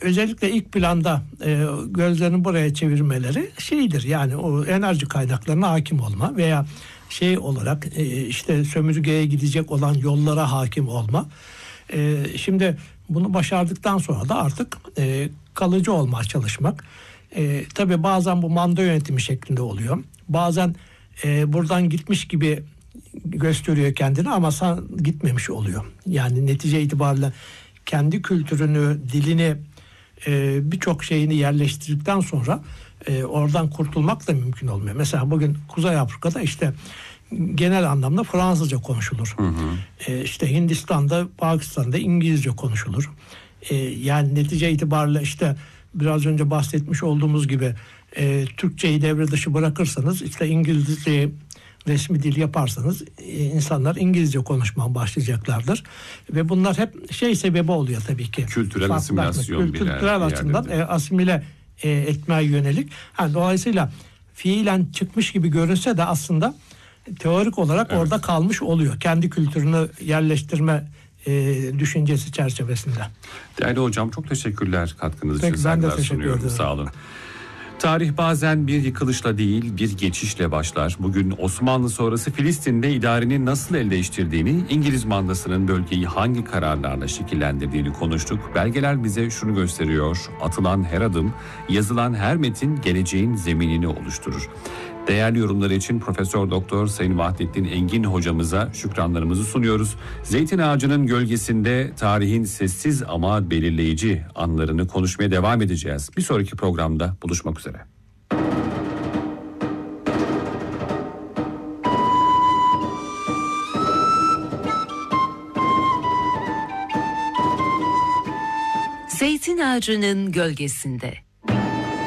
özellikle ilk planda gözlerini buraya çevirmeleri şeydir, yani o enerji kaynaklarına hakim olma veya şey olarak işte sömürgeye gidecek olan yollara hakim olma. Şimdi bunu başardıktan sonra da artık kalıcı olmaya çalışmak. Tabii bazen bu manda yönetimi şeklinde oluyor. Bazen buradan gitmiş gibi gösteriyor kendini ama gitmemiş oluyor. Yani netice itibariyle kendi kültürünü, dilini, birçok şeyini yerleştirdikten sonra oradan kurtulmak da mümkün olmuyor. Mesela bugün Kuzey Afrika'da işte genel anlamda Fransızca konuşulur. İşte Hindistan'da, Pakistan'da İngilizce konuşulur. Yani netice itibariyle işte biraz önce bahsetmiş olduğumuz gibi Türkçeyi devre dışı bırakırsanız, işte İngilizceyi resmi dil yaparsanız insanlar İngilizce konuşmaya başlayacaklardır. Ve bunlar hep şey sebebi oluyor tabii ki. Kültürel asimilasyon. Kültürel açıdan asimile etmeye yönelik. Yani dolayısıyla fiilen çıkmış gibi görünse de aslında teorik olarak orada kalmış oluyor. Kendi kültürünü yerleştirme düşüncesi çerçevesinde. Değerli hocam, çok teşekkürler katkınız için. Ben de teşekkür ederim. Sağ olun. Tarih bazen bir yıkılışla değil, bir geçişle başlar. Bugün Osmanlı sonrası Filistin'de idarenin nasıl el değiştirdiğini, İngiliz mandasının bölgeyi hangi kararlarla şekillendirdiğini konuştuk. Belgeler bize şunu gösteriyor: atılan her adım, yazılan her metin geleceğin zeminini oluşturur. Değerli yorumları için Profesör Doktor Sayın Vahdettin Engin hocamıza şükranlarımızı sunuyoruz. Zeytin ağacının gölgesinde tarihin sessiz ama belirleyici anlarını konuşmaya devam edeceğiz. Bir sonraki programda buluşmak üzere. Zeytin ağacının gölgesinde.